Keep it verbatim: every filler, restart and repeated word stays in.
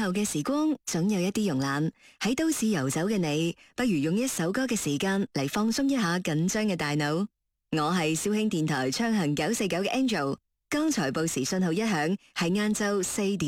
後嘅時光總有一啲慵懶，喺都市遊走嘅你，不如用一首歌嘅時間嚟放鬆一下緊張嘅大腦。我係小興電台暢行九四九嘅 Angel，剛才報時信號一響，係晏晝四點。